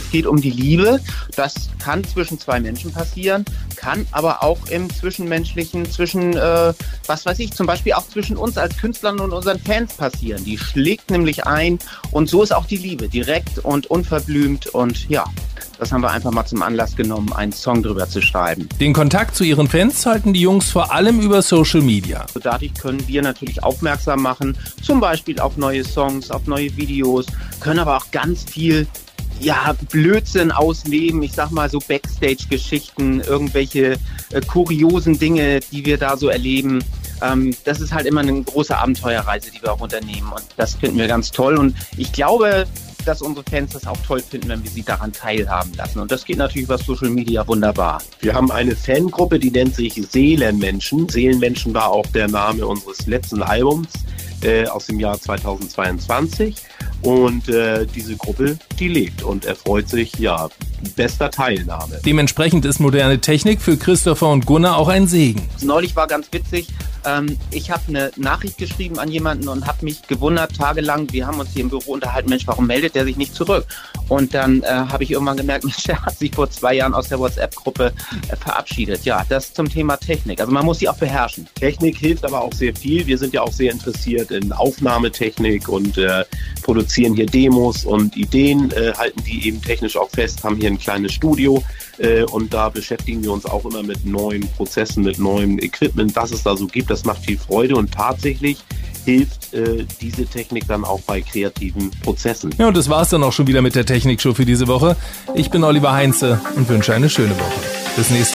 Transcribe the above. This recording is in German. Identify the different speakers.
Speaker 1: Es geht um die Liebe. Das kann zwischen zwei Menschen passieren, kann aber auch im Zwischenmenschlichen, zum Beispiel auch zwischen uns als Künstlern und unseren Fans passieren. Die schlägt nämlich ein und so ist auch die Liebe, direkt und unverblümt und ja. Das haben wir einfach mal zum Anlass genommen, einen Song drüber zu schreiben.
Speaker 2: Den Kontakt zu ihren Fans halten die Jungs vor allem über Social Media.
Speaker 1: Dadurch können wir natürlich aufmerksam machen, zum Beispiel auf neue Songs, auf neue Videos, können aber auch ganz viel Blödsinn ausleben. Ich sag mal so Backstage-Geschichten, irgendwelche kuriosen Dinge, die wir da so erleben. Das ist halt immer eine große Abenteuerreise, die wir auch unternehmen und das finden wir ganz toll und ich glaube, dass unsere Fans das auch toll finden, wenn wir sie daran teilhaben lassen. Und das geht natürlich über Social Media wunderbar.
Speaker 3: Wir haben eine Fangruppe, die nennt sich Seelenmenschen. Seelenmenschen war auch der Name unseres letzten Albums aus dem Jahr 2022. Und diese Gruppe, die lebt und erfreut sich, bester Teilnahme.
Speaker 2: Dementsprechend ist moderne Technik für Christopher und Gunnar auch ein Segen.
Speaker 1: Neulich war ganz witzig, ich habe eine Nachricht geschrieben an jemanden und habe mich gewundert, tagelang, wir haben uns hier im Büro unterhalten, Mensch, warum meldet der sich nicht zurück? Und dann habe ich irgendwann gemerkt, Mensch, der hat sich vor 2 Jahren aus der WhatsApp-Gruppe verabschiedet. Ja, das zum Thema Technik. Also man muss sie auch beherrschen.
Speaker 3: Technik hilft aber auch sehr viel. Wir sind ja auch sehr interessiert in Aufnahmetechnik und produzieren hier Demos und Ideen, halten die eben technisch auch fest, haben hier ein kleines Studio und da beschäftigen wir uns auch immer mit neuen Prozessen, mit neuem Equipment, was es da so gibt. Das macht viel Freude und tatsächlich hilft diese Technik dann auch bei kreativen Prozessen.
Speaker 2: Ja, und das war's dann auch schon wieder mit der Technikshow für diese Woche. Ich bin Oliver Heinze und wünsche eine schöne Woche. Bis nächste